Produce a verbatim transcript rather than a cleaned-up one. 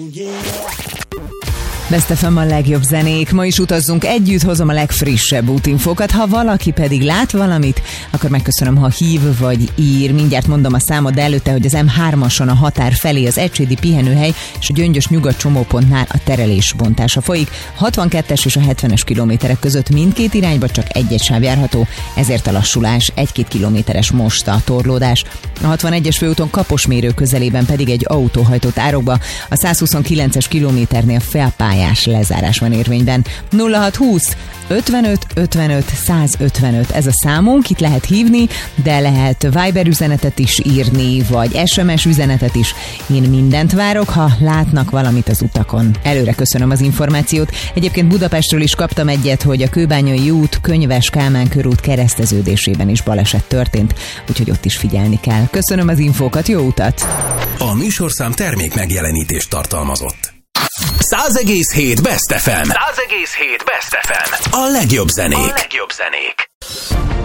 Best ef em a legjobb zenék. Ma is utazzunk együtt, hozom a legfrissebb útinfókat. Ha valaki pedig lát valamit, akkor megköszönöm, ha hív vagy ír. Mindjárt mondom a számot, de előtte, hogy az em hármason a határ felé az Ecsedi pihenőhely és a Gyöngyös Nyugat csomópontnál a terelés bontása folyik. hatvankettes és a hetvenes kilométerek között mindkét irányba csak egy-egy sáv járható, ezért a lassulás. Egy-két kilométeres most a torlódás. A hatvanegyes főúton Kaposmérő közelében pedig egy autó hajtott árokba. A százhuszonkilences kilométernél felpályás lezárás van érvényben. nulla hat húsz ötvenöt ötvenöt százötvenöt ez a számunk, itt lehet hívni, de lehet Viber üzenetet is írni, vagy es em es üzenetet is. Én mindent várok, ha látnak valamit az utakon. Előre köszönöm az információt. Egyébként Budapestről is kaptam egyet, hogy a Kőbányai út, Könyves Kálmán körút kereszteződésében is baleset történt, úgyhogy ott is figyelni kell. Köszönöm az infókat, jó utat! A műsorszám termék megjelenítést tartalmazott. száz egész hét Best ef em. száz egész hét Best ef em. A legjobb zenék. A legjobb zenék.